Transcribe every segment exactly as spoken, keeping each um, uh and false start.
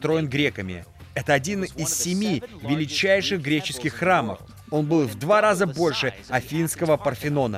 построен греками. Это один из семи величайших греческих храмов. Он был в два раза больше Афинского Парфенона.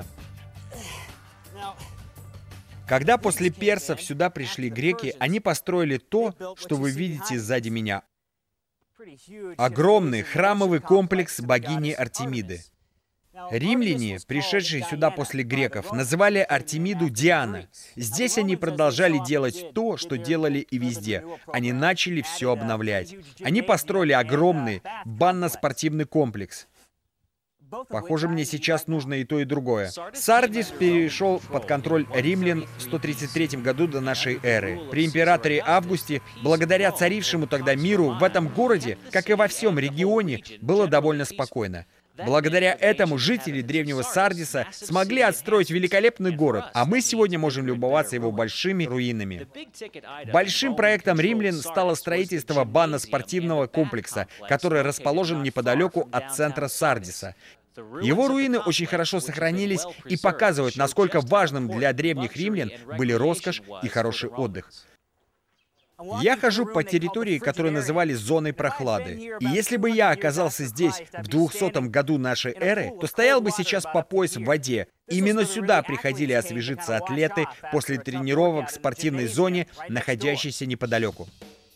Когда после персов сюда пришли греки, они построили то, что вы видите сзади меня. Огромный храмовый комплекс богини Артемиды. Римляне, пришедшие сюда после греков, называли Артемиду Диана. Здесь они продолжали делать то, что делали и везде. Они начали все обновлять. Они построили огромный банно-спортивный комплекс. Похоже, мне сейчас нужно и то, и другое. Сардис перешел под контроль римлян в сто тридцать третьем году до нашей эры. При императоре Августе, благодаря царившему тогда миру, в этом городе, как и во всем регионе, было довольно спокойно. Благодаря этому жители древнего Сардиса смогли отстроить великолепный город, а мы сегодня можем любоваться его большими руинами. Большим проектом римлян стало строительство банно-спортивного комплекса, который расположен неподалеку от центра Сардиса. Его руины очень хорошо сохранились и показывают, насколько важным для древних римлян были роскошь и хороший отдых. Я хожу по территории, которую называли зоной прохлады. И если бы я оказался здесь в двухсотом году нашей эры, то стоял бы сейчас по пояс в воде. Именно сюда приходили освежиться атлеты после тренировок в спортивной зоне, находящейся неподалеку.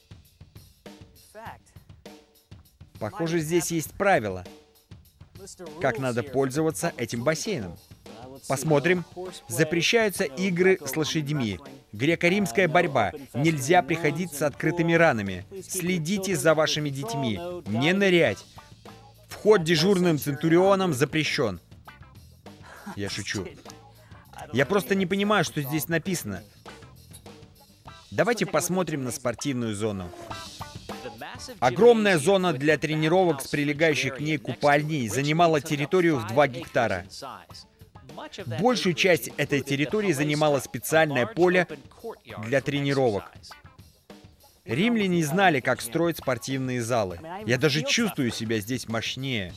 Похоже, здесь есть правила, как надо пользоваться этим бассейном. Посмотрим. Запрещаются игры с лошадьми. Греко-римская борьба. Нельзя приходить с открытыми ранами. Следите за вашими детьми. Не нырять. Вход дежурным центурионом запрещен. Я шучу. Я просто не понимаю, что здесь написано. Давайте посмотрим на спортивную зону. Огромная зона для тренировок с прилегающей к ней купальней занимала территорию в два гектара. Большую часть этой территории занимало специальное поле для тренировок. Римляне знали, как строить спортивные залы. Я даже чувствую себя здесь мощнее.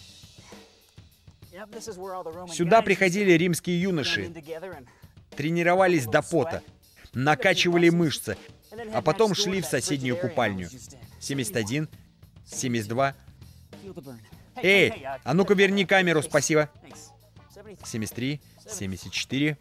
Сюда приходили римские юноши, тренировались до пота, накачивали мышцы, а потом шли в соседнюю купальню. семьдесят один, семьдесят два. Эй, а ну-ка верни камеру, спасибо. семьдесят три, семьдесят четыре.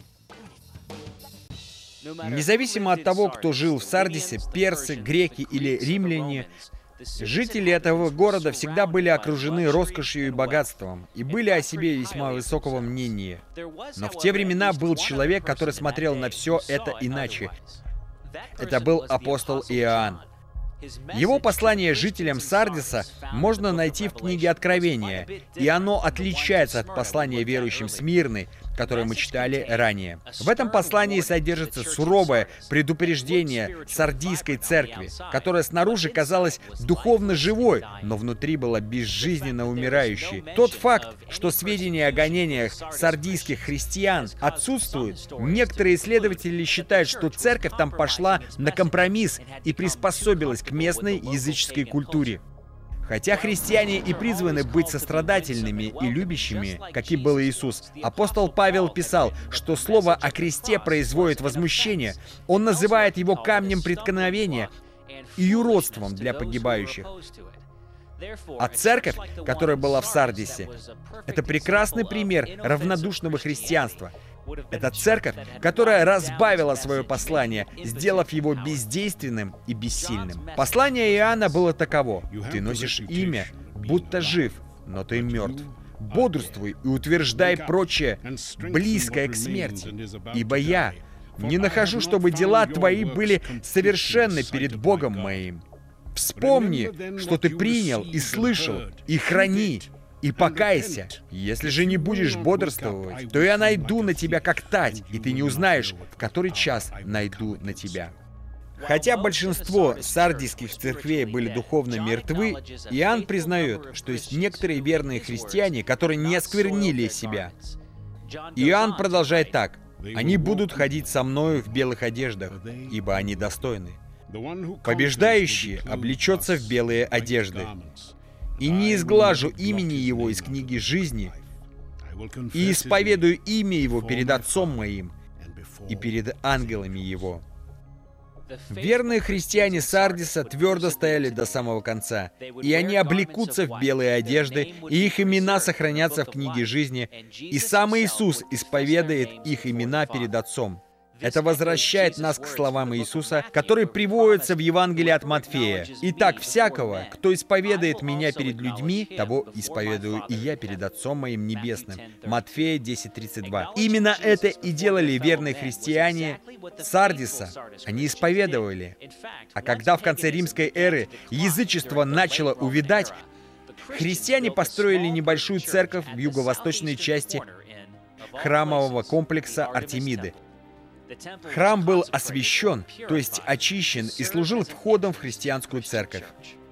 Независимо от того, кто жил в Сардисе, персы, греки или римляне, жители этого города всегда были окружены роскошью и богатством, и были о себе весьма высокого мнения. Но в те времена был человек, который смотрел на все это иначе. Это был апостол Иоанн. Его послание жителям Сардиса можно найти в книге Откровения, и оно отличается от послания верующим Смирны, которое мы читали ранее. В этом послании содержится суровое предупреждение сардийской церкви, которая снаружи казалась духовно живой, но внутри была безжизненно умирающей. Тот факт, что сведения о гонениях сардийских христиан отсутствуют, некоторые исследователи считают, что церковь там пошла на компромисс и приспособилась к местной языческой культуре. Хотя христиане и призваны быть сострадательными и любящими, каким был Иисус, апостол Павел писал, что слово о кресте производит возмущение. Он называет его камнем преткновения и юродством для погибающих. А церковь, которая была в Сардисе, это прекрасный пример равнодушного христианства. Это церковь, которая разбавила свое послание, сделав его бездейственным и бессильным. Послание Иоанна было таково: «Ты носишь имя, будто жив, но ты мертв. Бодрствуй и утверждай прочее, близкое к смерти. Ибо я не нахожу, чтобы дела твои были совершенны перед Богом моим. Вспомни, что ты принял и слышал, и храни, и покайся. Если же не будешь бодрствовать, то я найду на тебя как тать, и ты не узнаешь, в который час найду на тебя». Хотя большинство сардийских церквей были духовно мертвы, Иоанн признает, что есть некоторые верные христиане, которые не осквернили себя. Иоанн продолжает так: «Они будут ходить со мною в белых одеждах, ибо они достойны. Побеждающий облечется в белые одежды. И не изглажу имени его из книги жизни, и исповедую имя его перед Отцом моим и перед ангелами его». Верные христиане Сардиса твердо стояли до самого конца, и они облекутся в белые одежды, и их имена сохранятся в книге жизни, и сам Иисус исповедает их имена перед Отцом. Это возвращает нас к словам Иисуса, которые приводятся в Евангелии от Матфея. «Итак, всякого, кто исповедует Меня перед людьми, того исповедую и Я перед Отцом Моим Небесным». Матфея десять тридцать два. Именно это и делали верные христиане Сардиса. Они исповедовали. А когда в конце римской эры язычество начало увядать, христиане построили небольшую церковь в юго-восточной части храмового комплекса Артемиды. Храм был освящен, то есть очищен, и служил входом в христианскую церковь.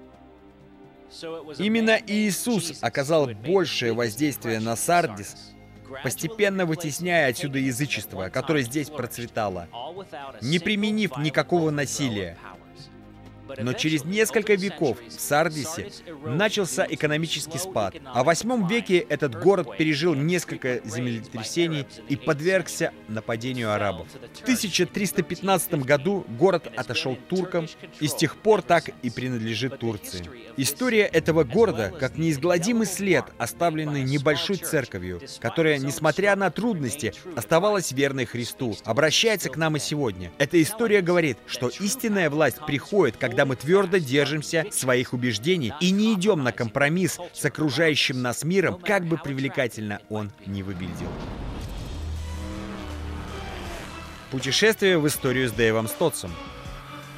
Именно Иисус оказал большее воздействие на Сардис, постепенно вытесняя отсюда язычество, которое здесь процветало, не применив никакого насилия. Но через несколько веков в Сардисе начался экономический спад, а в восьмом веке этот город пережил несколько землетрясений и подвергся нападению арабов. В тысяча триста пятнадцатом году город отошел туркам и с тех пор так и принадлежит Турции. История этого города как неизгладимый след, оставленный небольшой церковью, которая, несмотря на трудности, оставалась верной Христу, обращается к нам и сегодня. Эта история говорит, что истинная власть приходит, когда мы твердо держимся своих убеждений и не идем на компромисс с окружающим нас миром, как бы привлекательно он ни выглядел. Путешествие в историю с Дэйвом Стотсом.